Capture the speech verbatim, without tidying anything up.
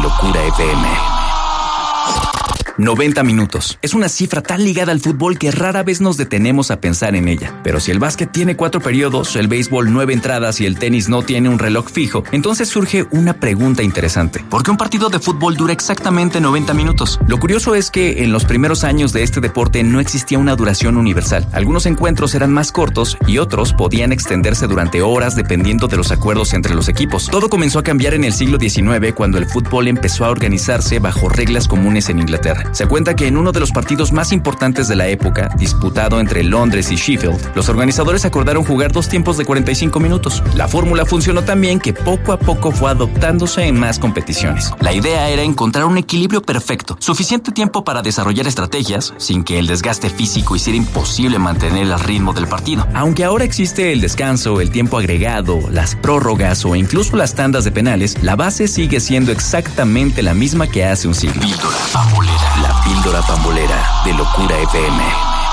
Locura F M. noventa minutos. Es una cifra tan ligada al fútbol que rara vez nos detenemos a pensar en ella. Pero si el básquet tiene cuatro periodos, el béisbol nueve entradas y el tenis no tiene un reloj fijo, entonces surge una pregunta interesante. ¿Por qué un partido de fútbol dura exactamente noventa minutos? Lo curioso es que en los primeros años de este deporte no existía una duración universal. Algunos encuentros eran más cortos y otros podían extenderse durante horas dependiendo de los acuerdos entre los equipos. Todo comenzó a cambiar en el siglo diecinueve cuando el fútbol empezó a organizarse bajo reglas comunes en Inglaterra. Se cuenta que en uno de los partidos más importantes de la época, disputado entre Londres y Sheffield, los organizadores acordaron jugar dos tiempos de cuarenta y cinco minutos. La fórmula funcionó tan bien que poco a poco fue adoptándose en más competiciones. La idea era encontrar un equilibrio perfecto, suficiente tiempo para desarrollar estrategias, sin que el desgaste físico hiciera imposible mantener el ritmo del partido. Aunque ahora existe el descanso, el tiempo agregado, las prórrogas o incluso las tandas de penales, la base sigue siendo exactamente la misma que hace un siglo. Píldora Pambolera. La píldora pambolera de Locura F M.